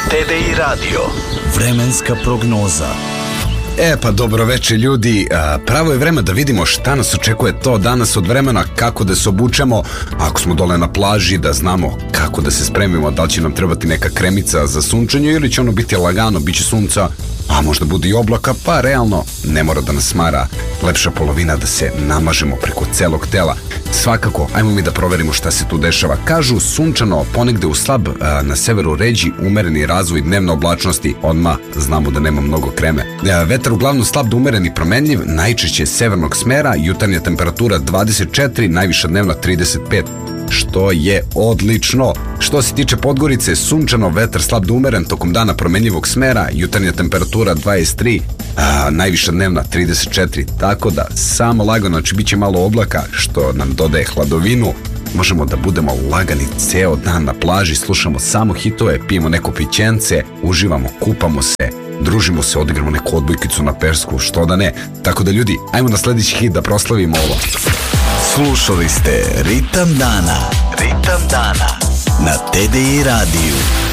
TDI Radio. Vremenska prognoza. Pa dobro večer ljudi, pravo je vreme da vidimo šta nas očekuje to danas od vremena, kako da se obučemo, ako smo dole na plaži da znamo kako da se spremimo, da li će nam trebati neka kremica za sunčanje ili će ono biti lagano, bit će sunca, a možda bude i oblaka, pa realno ne mora da nas smara lepša polovina da se namažemo preko celog tela. Svakako, ajmo mi da proverimo šta se tu dešava. Kažu sunčano, ponegde u slab, na severu ređi, umereni razvoj dnevne oblačnosti, odmah znamo da nema mnogo kreme. Vetar uglavnom slab do umeren i promenljiv, najčešće severnog smera, jutarnja temperatura 24, najviša dnevna 35, što je odlično. Što se tiče Podgorice, sunčano, vetar slab do umeren, tokom dana promenljivog smera, jutarnja temperatura 23, najviša dnevna 34, tako da samo lagano, znači bit će malo oblaka, što nam dodaje hladovinu. Možemo da budemo lagani ceo dan na plaži, slušamo samo hitove, pijemo neko pićence, uživamo, kupamo se, družimo se, odigramo neku odbojkicu na Persku, što da ne. Tako da ljudi, ajmo na sledeći hit da proslavimo ovo. Slušali ste Ritam dana. Ritam dana na TDI radiju.